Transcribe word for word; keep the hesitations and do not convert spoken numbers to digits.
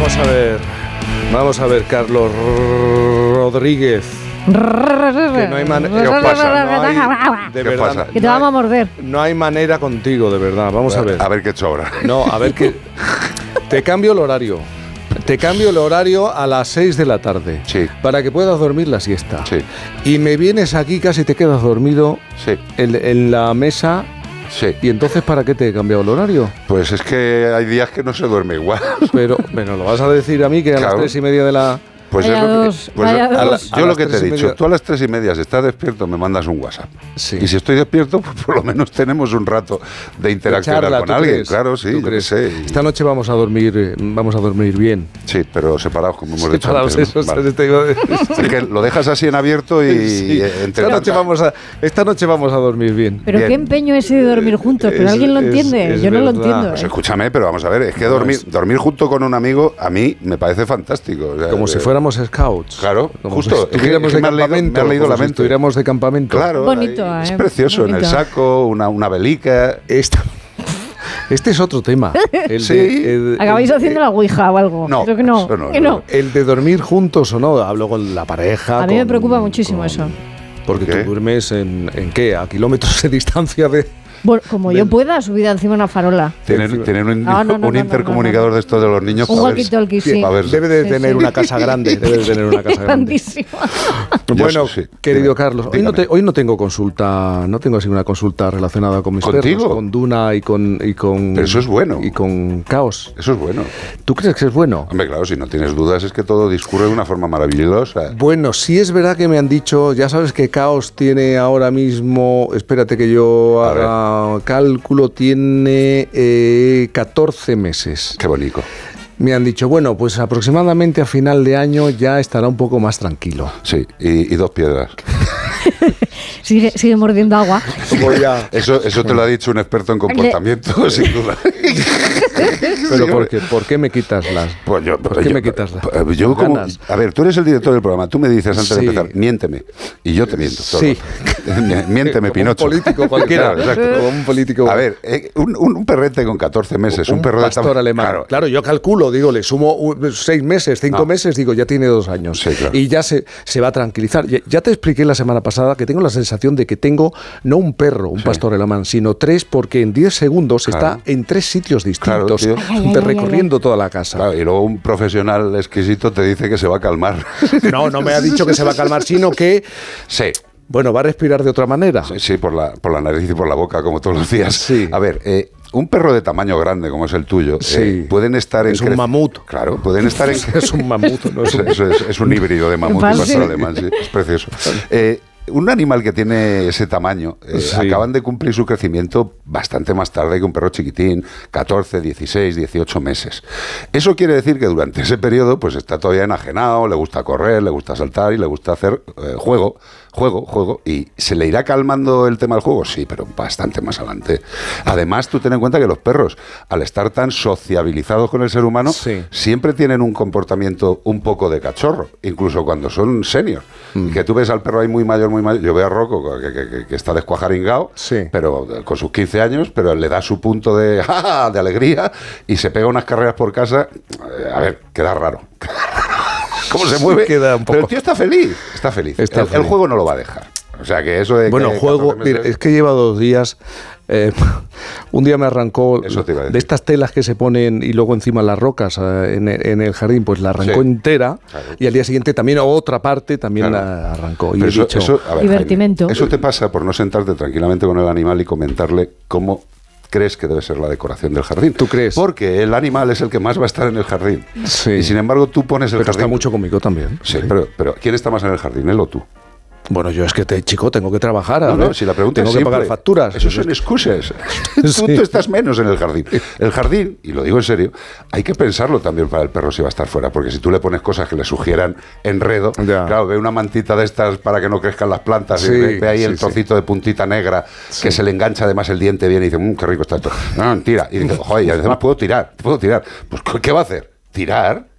Vamos a ver, vamos a ver, Carlos Rodríguez. Que no hay manera. ¿Qué os pasa? No hay, de ¿Qué verdad, pasa? Que te vamos a morder. No hay manera contigo, de verdad. Vamos a ver. A ver qué he hecho ahora. No, a ver qué. Te cambio el horario. Te cambio el horario a las seis de la tarde. Sí. Para que puedas dormir la siesta. Sí. Y me vienes aquí, casi te quedas dormido Sí. en, en la mesa. Sí. ¿Y entonces para qué te he cambiado el horario? Pues es que hay días que no se duerme igual. Pero, bueno, ¿lo vas a decir a mí que a Claro. las tres y media de la... Pues Vaya es lo que, dos, pues vaya a la- dos. A yo lo las que te he tres y dicho, media. tú a las tres y media, si estás despierto, me mandas un WhatsApp. Sí. Y si estoy despierto, pues por lo menos tenemos un rato de interaccionar charla, con ¿tú alguien. crees? Claro, sí, ¿Tú yo qué crees? sé. Y- Esta noche vamos a dormir, eh, vamos a dormir bien. Sí, pero separados, como hemos dicho Separados, antes. ¿no? eso, Vale. te iba a decir. Es que lo dejas así en abierto y Sí. eh, entre Esta noche tanta- vamos a, esta noche vamos a dormir bien. Pero Bien. qué empeño ese de dormir juntos. Pero Es- alguien lo es- entiende. es Yo no lo verdad. entiendo. Pues ¿eh? escúchame, pero vamos a ver, es que No, dormir, es- dormir junto con un amigo a mí me parece fantástico. O sea, Como si eh, fuéramos scouts. Claro, Como justo. si Es que- estuviéramos es que de me has leído- campamento. me has leído como la si mente. estuviéramos de campamento. Claro, Bonito, ahí, es eh, precioso. En el bonito. saco, una, una velica. Esta- este es otro tema. El Sí. de, el- Acabáis el- haciendo la ouija o algo. No, Creo que no. eso no, que no, no. no. el de dormir juntos o no. Hablo con la pareja. A mí me con- preocupa muchísimo con- eso. Porque ¿Qué? tú duermes en, en qué, a kilómetros de distancia de... Bueno, como yo pueda, subida encima de una farola. Tienen, tienen un, No, no, no, un no, intercomunicador no, no. de estos de los niños Un para ver- walkie-talkie, sí. para ver- Debe de Sí, tener sí. una casa grande. Debe de tener una casa grande. Grandísima. Yo Bueno, sí, querido dime, Carlos, hoy no, dígame. te- hoy no tengo consulta, no tengo así una consulta relacionada con mis ¿Contigo? perros, con Duna y con y con Pero eso es bueno. y con Caos. Eso es bueno. ¿Tú crees que es bueno? Hombre, claro, si no tienes dudas es que todo discurre de una forma maravillosa. Bueno, sí es verdad que me han dicho, ya sabes que Caos tiene ahora mismo, espérate que yo A haga cálculo, tiene eh, catorce meses. Qué bonito. Me han dicho, bueno, pues aproximadamente a final de año ya estará un poco más tranquilo. Sí, y, y dos piedras. Sigue, sigue mordiendo agua. Voy a- Eso, eso te lo ha dicho un experto en comportamiento, sin duda. Pero Sí, ¿por qué, ¿por qué me quitas las? Pues yo, ¿Por qué yo- me quitas las? pues yo como, ganas? a ver, tú eres el director del programa, tú me dices antes Sí. de empezar, miénteme, y yo te miento. todo. Sí. Miénteme, Como Pinocho. un político cualquiera. Claro, exacto. Como un político. A ver, eh, un, un- un perrete con catorce meses, un, un perro de pastor tamaño- alemán. Claro, Claro. yo calculo, digo, le sumo un- seis meses, cinco No. meses, digo, ya tiene dos años. Sí, claro. Y ya se, se va a tranquilizar. Ya, ya te expliqué la semana pasada que tengo la sensación de que tengo no un perro, un Sí. pastor alemán, sino tres, porque en diez segundos Claro. está en tres sitios Claro, distintos, tío. Ay, ay, ay, recorriendo toda la casa. Claro, y luego un profesional exquisito te dice que se va a calmar. No, no me ha dicho que se va a calmar, sino que, Sí. bueno, va a respirar de otra manera. Sí, sí, por la, por la nariz y por la boca, como todos los días. Sí. A ver, eh, un perro de tamaño grande, como es el tuyo, Sí. eh, pueden estar en... Es un crec- mamut. Claro, pueden estar en... Es un mamut, no es un- Eso es, es un híbrido de mamut y Fácil. pastor alemán, sí, es precioso. Eh, un animal que tiene ese tamaño, eh, Sí. acaban de cumplir su crecimiento bastante más tarde que un perro chiquitín, catorce, dieciséis, dieciocho meses. Eso quiere decir que durante ese periodo pues está todavía enajenado, le gusta correr, le gusta saltar y le gusta hacer eh, juego, juego, juego. ¿Y se le irá calmando el tema del juego? Sí, pero bastante más adelante. Además, tú ten en cuenta que los perros, al estar tan sociabilizados con el ser humano, Sí. siempre tienen un comportamiento un poco de cachorro, incluso cuando son senior. Mm. Que tú ves al perro ahí muy mayor, muy mayor. Yo veo a Rocco, que, que- que- que está descuajaringado, Sí. pero con sus quince años, pero le da su punto de, ¡ja, ja!, de alegría y se pega unas carreras por casa. Eh, A ver, queda raro. Queda raro. ¿Cómo se mueve? queda un Pero el poco- tío está feliz. Está feliz. Está el, el feliz. juego no lo va a dejar. O sea, que eso de Bueno, que juego, catorce meses- mira, es que lleva dos días. eh, un día me arrancó Eso te iba a decir. de estas telas que se ponen y luego encima las rocas eh, en, el- en el jardín, pues la arrancó Sí. entera Claro. y al día siguiente también otra parte también Claro. la arrancó. Y Pero he eso, dicho, eso- a ver, Divertimento. Jaime, eso te pasa por no sentarte tranquilamente con el animal y comentarle cómo crees que debe ser la decoración del jardín. ¿Tú crees? Porque el animal es el que más va a estar en el jardín. Sí. Y sin embargo tú pones el pero jardín... está mucho conmigo también. Sí, pero, pero ¿quién está más en el jardín, él o tú? Bueno, yo es que, te, chico, tengo que trabajar. a No, no, ver, si la pregunta tengo es que simple. pagar facturas. Eso son excusas. tú, Sí. tú estás menos en el jardín. El jardín, y lo digo en serio, hay que pensarlo también para el perro si va a estar fuera, porque si tú le pones cosas que le sugieran enredo, Ya. claro, ve una mantita de estas para que no crezcan las plantas, Sí, y ve, ve ahí sí, el sí. trocito de puntita negra que se le engancha además el diente bien y dice, mmm, qué rico está esto. No, tira. Y dice, joder, y además puedo tirar, puedo tirar. Pues, ¿qué va a hacer? Tirar.